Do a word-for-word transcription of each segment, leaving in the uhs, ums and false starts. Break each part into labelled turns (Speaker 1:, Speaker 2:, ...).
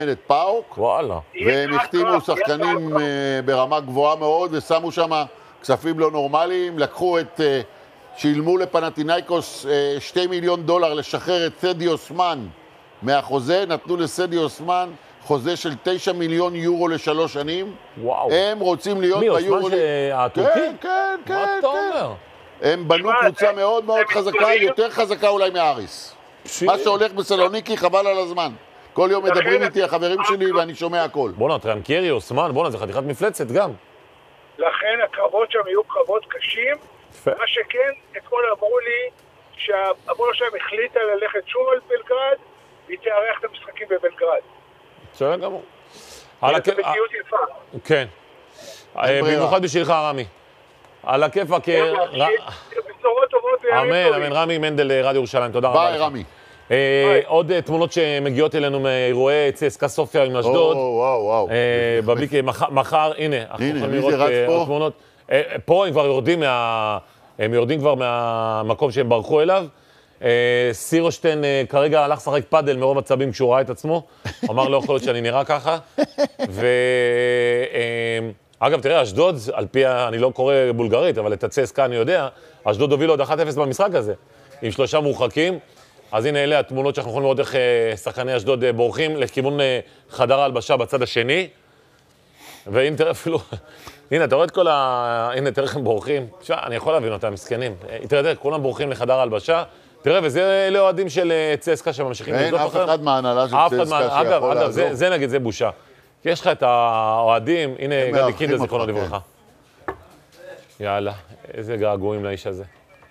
Speaker 1: את פאוק,
Speaker 2: וואלה.
Speaker 1: והם החתימו שחקנים ברמה גבוהה מאוד, ושמו שם כספים לא נורמליים, לקחו את, שילמו לפנתינייקוס שתי מיליון דולר לשחרר את סדי אוסמן מהחוזה, נתנו לסדי אוסמן חוזה של תשע מיליון יורו לשלוש שנים.
Speaker 2: וואו.
Speaker 1: הם רוצים להיות ביורו...
Speaker 2: מי, אוסמן שהטורקי?
Speaker 1: כן, כן, כן.
Speaker 2: מה אתה אומר?
Speaker 1: הם בנו קבוצה מאוד מאוד חזקה, יותר חזקה אולי מאריס. מה שהולך בסלוניקי חבל על הזמן. כל יום מדברים איתי החברים שלי ואני שומע הכל.
Speaker 2: בוא'נה, טרנקרי, אוסמן, בוא'נה, זה חתיכת מפלצת גם.
Speaker 3: לכן הקרבות שם יהיו קרבות קשים. מה שכן, אתמול אמרו לי שהפועל שלהם החליטה ללכת שוב על בלגרד, והיא תארח את המשחקים בבלגרד.
Speaker 2: בסדר גמור.
Speaker 3: זה בדיוק יפה.
Speaker 2: כן. במיוחד בשבילך, רמי. על הכיפאק...
Speaker 3: בשורות טובות.
Speaker 2: אמן, אמן, רמי מנדל, רדיו ירושלים, תודה רבה.
Speaker 1: ביי, רמי.
Speaker 2: עוד תמונות שמגיעות אלינו מאירועי צסקה סופיה עם אשדוד.
Speaker 1: וואו, וואו.
Speaker 2: בבליק, מחר, הנה, אנחנו יכולים לראות תמונות. פה הם כבר יורדים הם יורדים כבר מהמקום שהם ברחו אליו. סירושטיין כרגע הלך לשחק פאדל מרוב עצבים כשהוא ראה את עצמו. הוא אמר, לא יכול להיות שאני נראה ככה. אגב, תראה, אשדוד, על פי, אני לא קורא בולגרית, אבל את הצסקה אני יודע, אשדוד הוביל עוד אחת אפס במשחק הזה, עם שלושה מורחקים. אז הנה אלה התמונות שאנחנו יכולים לראות איך שחקני אשדוד בורחים לכיוון חדר ההלבשה בצד השני. והנה תראה אפילו, הנה, אתה רואה את כל ה... הנה, תראה איך הם בורחים. אני יכול להבין אותם, מסכנים. תראה, תראה, כולם בורחים לחדר ההלבשה. תראה, וזה אלה אוהדים של צסקה שממשיכים
Speaker 1: אין אף אחד מההנהלה של צסקה שיכול
Speaker 2: אגב,
Speaker 1: לעזור.
Speaker 2: אגב, זה נגיד, זה בושה. כי יש לך את האוהדים, הנה גדי קינדה, זיכרונו לברכה. יאללה, איזה געגועים לאיש הזה.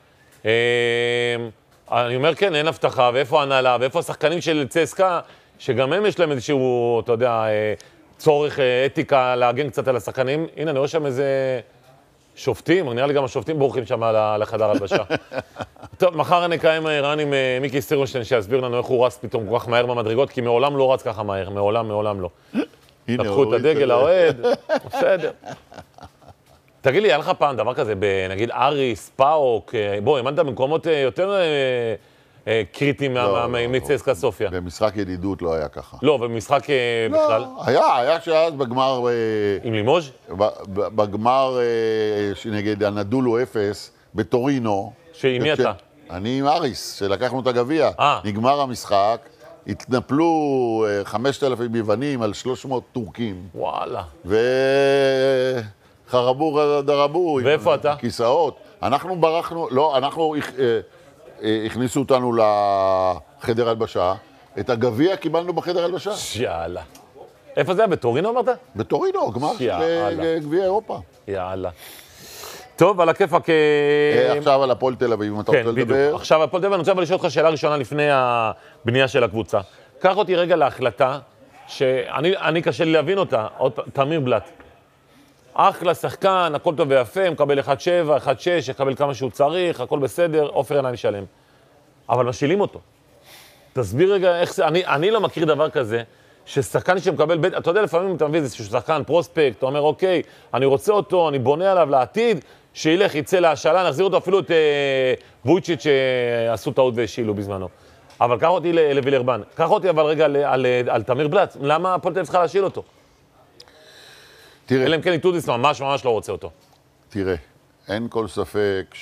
Speaker 2: אני אומר, כן, אין הבטחה, ואיפה ההנהלה, ואיפה השחקנים של צסקה, שגם הם יש להם איזשהו, אתה יודע, צורך אתיקה להגן קצת על השחקנים. הנה, אני רואה שם איזה שופטים, נראה לי גם השופטים בורחים שם לחדר הלבשה. טוב, מחר נקיים רן עם מיקי סירושטיין, שיסביר לנו איך הוא רץ פתאום כל כך מהר במדרגות, כי מעולם לא רץ ככה מהר, מעולם, מעולם לא. לקחו את הדגל, האוהד, בסדר. תגיד לי, היה לך פעם דבר כזה, נגיד אריס, פאוק, בוא, האמנת במקומות יותר קריטיים מצסקה סופיה?
Speaker 1: במשחק ידידות לא היה ככה.
Speaker 2: לא, במשחק בכלל?
Speaker 1: לא, היה, היה שאז בגמר...
Speaker 2: עם לימוז'?
Speaker 1: בגמר שנגד הנדולו אפס, בטורינו.
Speaker 2: שעם מי אתה?
Speaker 1: אני עם אריס, שלקחנו את הגביע. נגמר המשחק. התנפלו חמשת אלפים יוונים על שלוש מאות טורקים.
Speaker 2: וואלה.
Speaker 1: וחרבו דרבו.
Speaker 2: ואיפה אתה?
Speaker 1: כיסאות. אנחנו ברחנו, לא, אנחנו הכניסו אותנו לחדר הלבשה. את הגביע קיבלנו בחדר הלבשה.
Speaker 2: יאללה. איפה זה היה? בטורינו אמרת?
Speaker 1: בטורינו, גמר של גביע אירופה.
Speaker 2: יאללה. טוב, על הכיפאק...
Speaker 1: עכשיו על הפועל תל אביב, אם אתה רוצה לדבר.
Speaker 2: עכשיו על הפועל תל אביב, אני רוצה לשאול אותך שאלה ראשונה לפני הבנייה של הקבוצה. קח אותי רגע להחלטה, שאני קשה לי להבין אותה, עוד תמיר בלט. אחלה, שחקן, הכל טוב ויפה, מקבל אחת שבע, אחת שש, יקבל כמה שהוא צריך, הכל בסדר, עופר עיניים שלם. אבל משילים אותו. תסביר רגע איך זה, אני, אני לא מכיר דבר כזה, ששחקן שמקבל בית, אתה יודע, לפעמים אתה מביא איזה שחקן, פרוספקט, אתה אומר, אוקיי, אני רוצה אותו, אני בונה עליו לעתיד, שילך, יצא להשאלה, נחזיר אותו אפילו את אה, וויצ'יץ' שעשו טעות והשאילו בזמנו. אבל קח אותי לווילרבן, קח אותי אבל רגע על, על, על תמיר בלט, למה הפועל תל אביב צריכה להשאיל אותו? תראה. אלא אם כן איטודיס ממש ממש לא רוצה אותו.
Speaker 1: תראה, אין כל ספק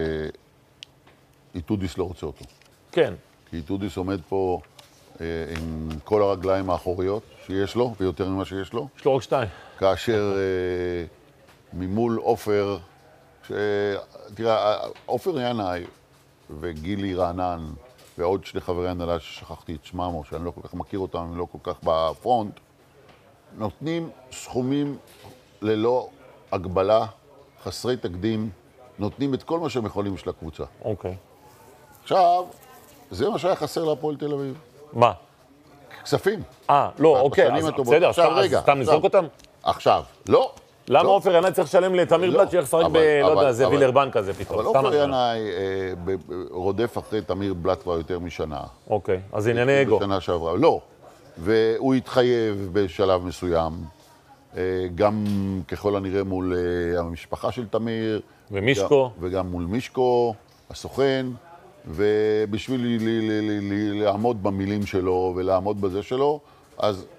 Speaker 1: שאיטודיס לא רוצה אותו.
Speaker 2: כן.
Speaker 1: כי איטודיס עומד פה אה, עם כל הרגליים האחוריות שיש לו, ויותר ממה שיש לו.
Speaker 2: יש לו רק שתיים.
Speaker 1: כאשר אה, ממול עופר, ש... תראה, עופר ינאי וגילי רענן ועוד שני חברי הנהלה ששכחתי את שמם, או שאני לא כל כך מכיר אותם, לא כל כך בפרונט, נותנים סכומים ללא הגבלה, חסרי תקדים, נותנים את כל מה שהם יכולים של הקבוצה.
Speaker 2: אוקיי.
Speaker 1: עכשיו, זה מה שהיה חסר להפועל תל אביב.
Speaker 2: מה?
Speaker 1: כספים.
Speaker 2: אה, לא, אוקיי, אז בסדר, אז סתם נזרוק אותם?
Speaker 1: עכשיו, לא.
Speaker 2: למה עופר ינאי צריך לשלם לתמיר בלט שילך לשחק ב... לא יודע, זה וילרבן כזה פתאום.
Speaker 1: אבל עופר ינאי רודף אחרי תמיר בלט כבר יותר משנה.
Speaker 2: אוקיי, אז ענייני אגו.
Speaker 1: בשנה שעברה, לא. והוא התחייב בשלב מסוים, גם ככל הנראה מול המשפחה של תמיר.
Speaker 2: ומישקו.
Speaker 1: וגם מול מישקו, הסוכן. ובשביל לעמוד במילים שלו ולעמוד בזה שלו, אז